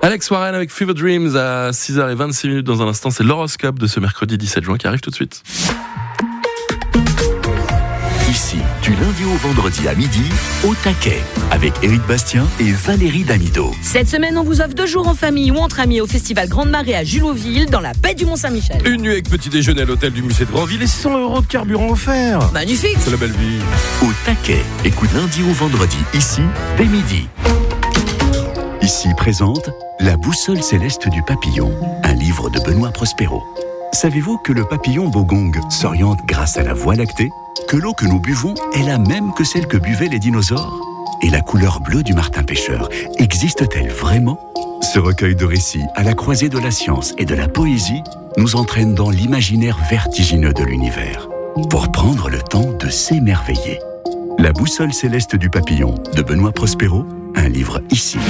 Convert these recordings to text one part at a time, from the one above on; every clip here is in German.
Alex Warren avec Fever Dreams à 6h26 dans un instant. C'est l'horoscope de ce mercredi 17 juin qui arrive tout de suite. Ici, du lundi au vendredi à midi, au taquet, avec Éric Bastien et Valérie Damido. Cette semaine, on vous offre 2 jours en famille ou entre amis au Festival Grande Marée à Julotville, dans la baie du Mont-Saint-Michel. Une nuit avec petit déjeuner à l'hôtel du musée de Grandville et 100 € de carburant offert. Magnifique. C'est la belle vie. Au taquet, écoute lundi au vendredi, ici, dès midi. Ici présente La boussole céleste du papillon, un livre de Benoît Prospero. Savez-vous que le papillon bogong s'oriente grâce à la voie lactée ? Que l'eau que nous buvons est la même que celle que buvaient les dinosaures ? Et la couleur bleue du martin-pêcheur existe-t-elle vraiment ? Ce recueil de récits à la croisée de la science et de la poésie nous entraîne dans l'imaginaire vertigineux de l'univers pour prendre le temps de s'émerveiller. La boussole céleste du papillon de Benoît Prospero, un livre ici.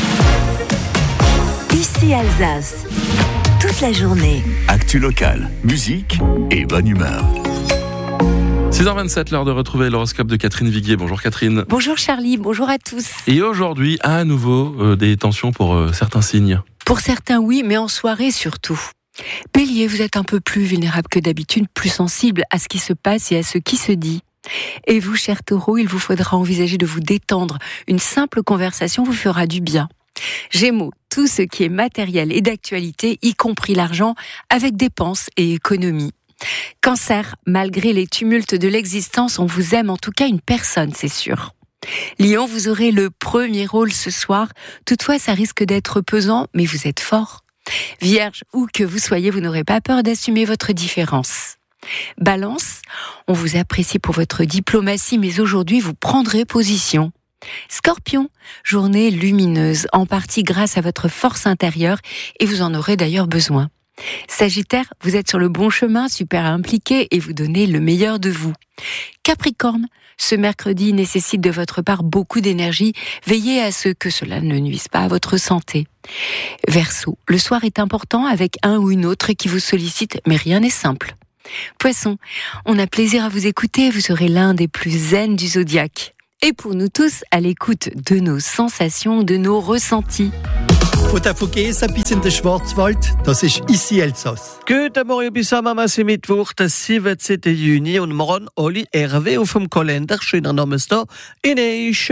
Ici Alsace, toute la journée. Actu locale, musique et bonne humeur. 6h27, l'heure de retrouver l'horoscope de Catherine Viguier. Bonjour Catherine. Bonjour Charlie, bonjour à tous. Et aujourd'hui, à nouveau, des tensions pour certains signes. Pour certains oui, mais en soirée surtout. Bélier, vous êtes un peu plus vulnérable que d'habitude, plus sensible à ce qui se passe et à ce qui se dit. Et vous, cher Taureau, il vous faudra envisager de vous détendre. Une simple conversation vous fera du bien. Gémeaux, tout ce qui est matériel et d'actualité, y compris l'argent, avec dépenses et économies. Cancer, malgré les tumultes de l'existence, on vous aime, en tout cas une personne, c'est sûr. Lion, vous aurez le premier rôle ce soir. Toutefois, ça risque d'être pesant, mais vous êtes fort. Vierge, où que vous soyez, vous n'aurez pas peur d'assumer votre différence. Balance, on vous apprécie pour votre diplomatie, mais aujourd'hui, vous prendrez position. Scorpion, journée lumineuse, en partie grâce à votre force intérieure, et vous en aurez d'ailleurs besoin. Sagittaire, vous êtes sur le bon chemin, super impliqué, et vous donnez le meilleur de vous. Capricorne, ce mercredi nécessite de votre part beaucoup d'énergie, veillez à ce que cela ne nuise pas à votre santé. Verseau, le soir est important avec un ou une autre qui vous sollicite, mais rien n'est simple. Poisson, on a plaisir à vous écouter, vous serez l'un des plus zen du zodiaque. Et pour nous tous, à l'écoute de nos sensations, de nos ressentis. Von der Vogesa bis in den Schwarzwald, das ist ici Elsass. Guten Morgen zusammen, es ist Mittwoch, der 17. Juni und morgen alle RW auf dem Kalender. Schöner Namenstag in Eisch.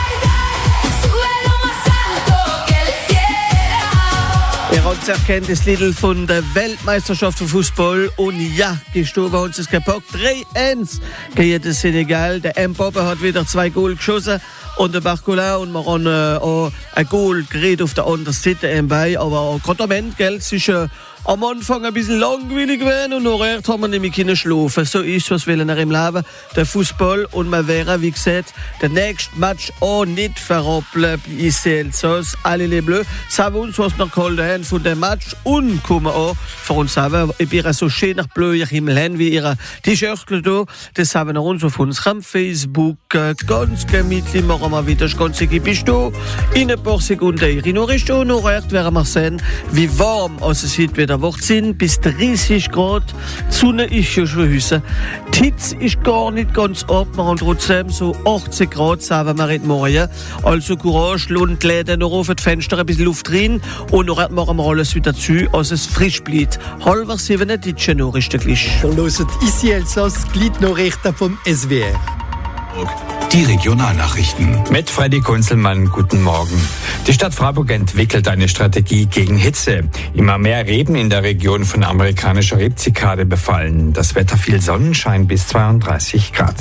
Ihr habt erkennt das Lied von der Weltmeisterschaft für Fußball und ja, gestorben hat es gepackt. 3-1 gegen den Senegal. Der Mbappé hat wieder 2 Goal geschossen und der Barcola und wir haben auch ein Goal geredet auf der anderen Seite dabei. Aber Kontoment, gell, es ist am Anfang ein bisschen langweilig gewesen und nachher haben wir nämlich können schlafen. So ist was wollen wir im Leben, der Fußball und wir werden, wie gesagt, der nächste Match auch nicht verrappeln bei IC Elsass. Alle les Bleus, sagen uns, was wir geholt haben von dem Match und kommen auch für uns sagen, ob ihr so schön nach blauer Himmel habt wie ihre T-Shirts da, das sagen wir uns auf unserem Facebook. Ganz gemütlich machen wir wieder, das ganze Equipe ist da. In ein paar Sekunden ihre Nachricht da, nachher werden wir sehen, wie warm es heute wieder wird sind, bis 30 Grad. Die Sonne ist ja schon hüsse. Die Hitze ist gar nicht ganz ab. Wir haben trotzdem so 18 Grad, sagen wir heute Morgen. Also Courage, lohnt die Läden noch auf, die Fenster ein bisschen Luft rein und noch machen wir alles wieder zu, als es frisch bleibt. 6:30 deutsche Nachrichten gleich. Wir hören ici Elsass, die Nachrichten vom SWR. Die Regionalnachrichten. Mit Freddy Kunzelmann, guten Morgen. Die Stadt Freiburg entwickelt eine Strategie gegen Hitze. Immer mehr Reben in der Region von amerikanischer Rebzikade befallen. Das Wetter viel Sonnenschein bis 32 Grad.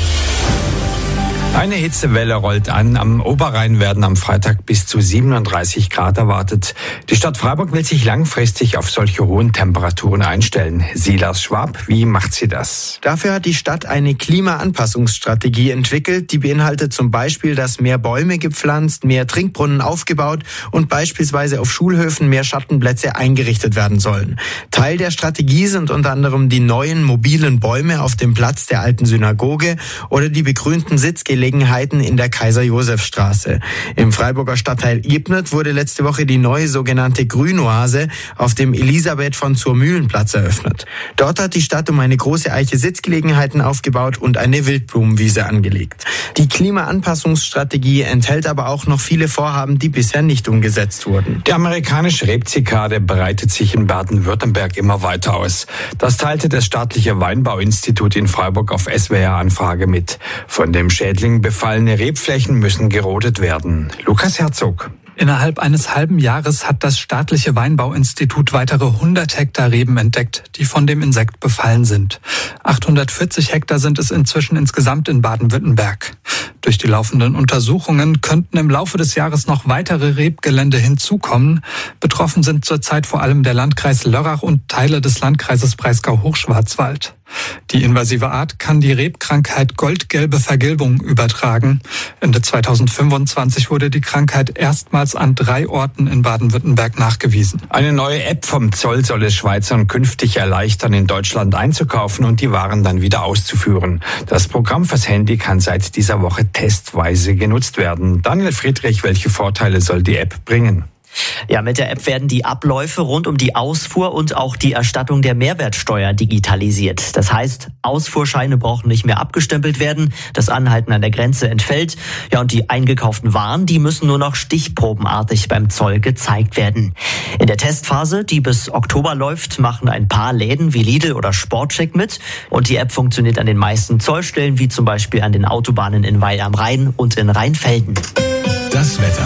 Eine Hitzewelle rollt an. Am Oberrhein werden am Freitag bis zu 37 Grad erwartet. Die Stadt Freiburg will sich langfristig auf solche hohen Temperaturen einstellen. Silas Schwab, wie macht sie das? Dafür hat die Stadt eine Klimaanpassungsstrategie entwickelt. Die beinhaltet zum Beispiel, dass mehr Bäume gepflanzt, mehr Trinkbrunnen aufgebaut und beispielsweise auf Schulhöfen mehr Schattenplätze eingerichtet werden sollen. Teil der Strategie sind unter anderem die neuen mobilen Bäume auf dem Platz der alten Synagoge oder die begrünten Sitzgelegenheiten Gelegenheiten in der Kaiser-Josef-Straße. Im Freiburger Stadtteil Ebnet wurde letzte Woche die neue sogenannte Grünoase auf dem Elisabeth von Zur-Mühlen-Platz eröffnet. Dort hat die Stadt um eine große Eiche Sitzgelegenheiten aufgebaut und eine Wildblumenwiese angelegt. Die Klimaanpassungsstrategie enthält aber auch noch viele Vorhaben, die bisher nicht umgesetzt wurden. Die amerikanische Rebzikade breitet sich in Baden-Württemberg immer weiter aus. Das teilte das staatliche Weinbauinstitut in Freiburg auf SWR-Anfrage mit. Von dem Schädling befallene Rebflächen müssen gerodet werden. Lukas Herzog. Innerhalb eines halben Jahres hat das staatliche Weinbauinstitut weitere 100 Hektar Reben entdeckt, die von dem Insekt befallen sind. 840 Hektar sind es inzwischen insgesamt in Baden-Württemberg. Durch die laufenden Untersuchungen könnten im Laufe des Jahres noch weitere Rebgelände hinzukommen. Betroffen sind zurzeit vor allem der Landkreis Lörrach und Teile des Landkreises Breisgau-Hochschwarzwald. Die invasive Art kann die Rebkrankheit goldgelbe Vergilbung übertragen. Ende 2025 wurde die Krankheit erstmals an 3 Orten in Baden-Württemberg nachgewiesen. Eine neue App vom Zoll soll es Schweizern künftig erleichtern, in Deutschland einzukaufen und die Waren dann wieder auszuführen. Das Programm fürs Handy kann seit dieser Woche testweise genutzt werden. Daniel Friedrich, welche Vorteile soll die App bringen? Ja, mit der App werden die Abläufe rund um die Ausfuhr und auch die Erstattung der Mehrwertsteuer digitalisiert. Das heißt, Ausfuhrscheine brauchen nicht mehr abgestempelt werden, das Anhalten an der Grenze entfällt. Ja, und die eingekauften Waren, die müssen nur noch stichprobenartig beim Zoll gezeigt werden. In der Testphase, die bis Oktober läuft, machen ein paar Läden wie Lidl oder Sportcheck mit. Und die App funktioniert an den meisten Zollstellen, wie zum Beispiel an den Autobahnen in Weil am Rhein und in Rheinfelden. Das Wetter.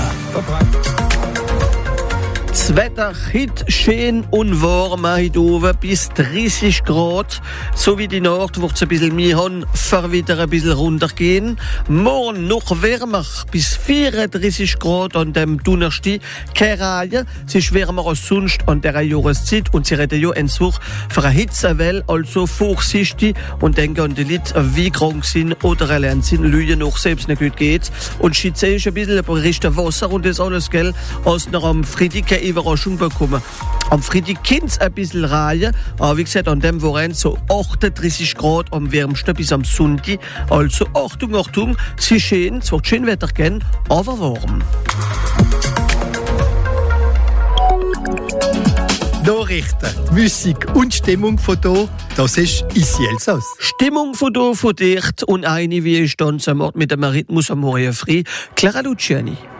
Das Wetter heute schön und warm heute oben bis 30 Grad. So wie die Nacht wird es ein bisschen mehr haben, wieder ein bisschen runtergehen. Morgen noch wärmer bis 34 Grad an dem Donnerstag. Keine Reihe, es ist wärmer als sonst an der Jahreszeit und sie reden ja einen Such für eine Hitzewelle, also vorsichtig und denken an die Leute, wie krank sind oder erlernt sind, Lügen noch selbst nicht gut geht. Und schütze ist ein bisschen richtig Wasser und das alles, gell, als noch am Freitag Überraschung bekommen. Am Freitag kann es ein bisschen Reihe, aber wie gesagt, an dem Wochenende so 38 Grad am wärmsten bis am Sonntag. Also Achtung, Achtung, es ist schön, es wird schön Wetter gehen, aber warm. Nachrichten, Musik und Stimmung von hier, das ist «Ici Elsass». Stimmung von hier, von dort und eine, wie ich dann zum Ort mit dem Rhythmus am Morgen früh, Clara Luciani.